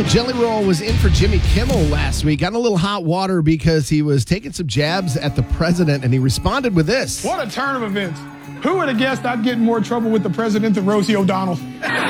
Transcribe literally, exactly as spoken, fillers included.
Jelly Roll was in for Jimmy Kimmel last week. Got in a little hot water because he was taking some jabs at the president, and he responded with this. What a turn of events. Who would have guessed I'd get in more trouble with the president than Rosie O'Donnell?